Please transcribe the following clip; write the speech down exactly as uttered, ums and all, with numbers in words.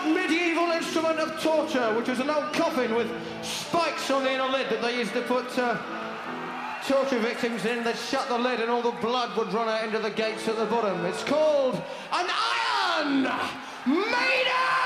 old medieval instrument of torture, which was an old coffin with spikes on the inner lid that they used to put uh, torture victims in. They'd shut the lid and all the blood would run out into the gates at the bottom. It's called an Iron Maiden!